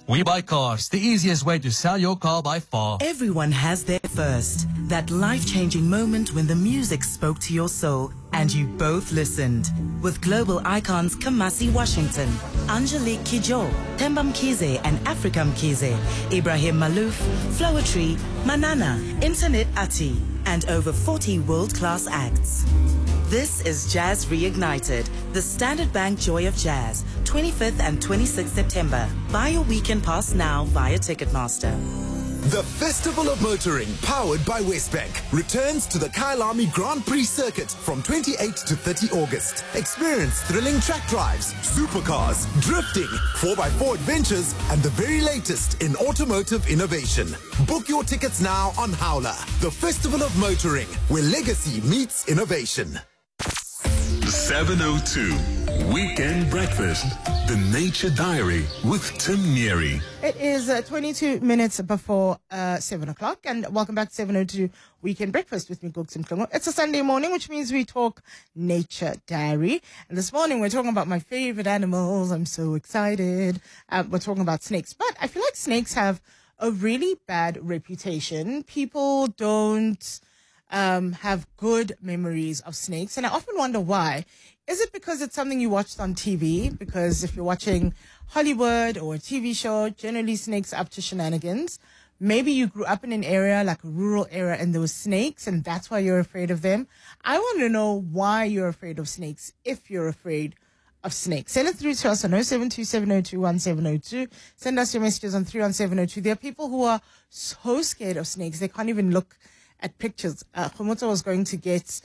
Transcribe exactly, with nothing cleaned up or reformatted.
We Buy Cars, the easiest way to sell your car by far. Everyone has their first, that life-changing moment when the music spoke to your soul and you both listened. With global icons Kamasi Washington, Angelique Kidjo, Themba Mkhize and Africa Mkhize, Ibrahim Malouf, Floetry, Manana, Internet Ati, and over forty world-class acts. This is Jazz Reignited, the Standard Bank Joy of Jazz, twenty-fifth and twenty-sixth September. Buy your weekend pass now via Ticketmaster. The Festival of Motoring, powered by Westbank, returns to the Kyalami Grand Prix circuit from twenty-eighth to thirtieth August. Experience thrilling track drives, supercars, drifting, four by four adventures, and the very latest in automotive innovation. Book your tickets now on Howler. The Festival of Motoring, where legacy meets innovation. seven oh two Weekend Breakfast, the Nature Diary with Tim Neary. It is uh, twenty-two minutes before uh, seven o'clock, and welcome back to seven oh two Weekend Breakfast with me, Goksim Klongo. It's a Sunday morning, which means we talk Nature Diary. And this morning, we're talking about my favorite animals. I'm so excited. Uh, we're talking about snakes. But I feel like snakes have a really bad reputation. People don't um, have good memories of snakes, and I often wonder why. Is it because it's something you watched on T V? Because if you're watching Hollywood or a T V show, generally snakes are up to shenanigans. Maybe you grew up in an area, like a rural area, and there were snakes, and that's why you're afraid of them. I want to know why you're afraid of snakes, if you're afraid of snakes. Send it through to us on oh seven two seven oh two one seven oh two. Send us your messages on three one seven oh two. There are people who are so scared of snakes, they can't even look at pictures. Uh, Khomotso was going to get